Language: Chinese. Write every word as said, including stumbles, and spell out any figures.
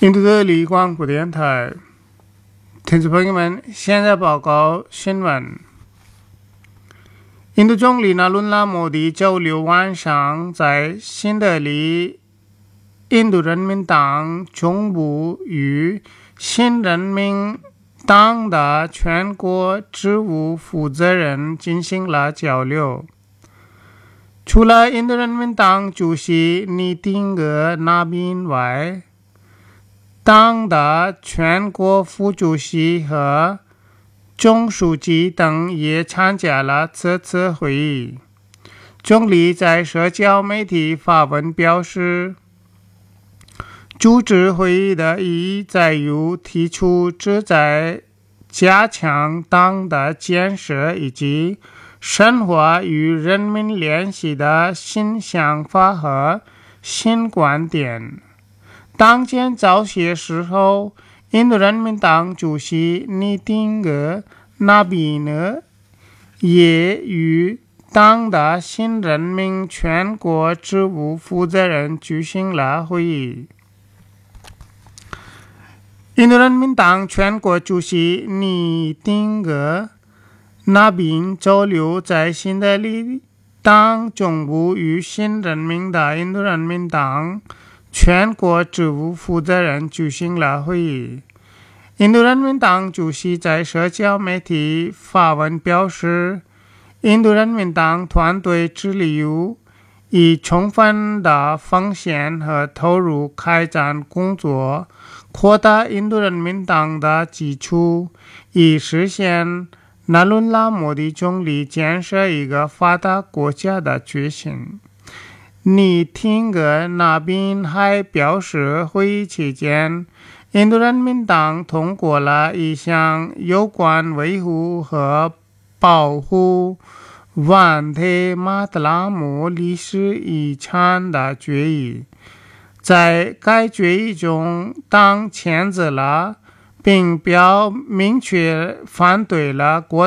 印度的李广播电台，听众朋友们，现在报告新闻。印度总理纳伦拉莫迪周六晚上在新德里印度人民党总部与新人民党的全国职务负责人进行了交流。除了印度人民党主席尼丁格纳宾外，党的全国副主席和总书记等也参加了这次会议。总理在社交媒体发文表示，组织会议的意义在于提出旨在加强党的建设以及深化与人民联系的新想法和新观点。当前早些时候，印度人民党主席尼丁格纳比呢也与党的新人民全国职务负责人举行了会议。印度人民党全国主席尼丁格纳宾周六在新德里党总部与新人民的印度人民党全国职务负责人举行了会议。印度人民党主席在社交媒体发文表示，印度人民党团队致力于以充分的奉献和投入开展工作，扩大印度人民党的基础，以实现纳伦拉莫迪总理建设一个发达国家的决心。尼丁格纳宾还表示，会议期间，印度人民党通过了一项有关维护和保护万特马特拉姆历史遗产的决议。在该决议中，党签字了并表明确反对了国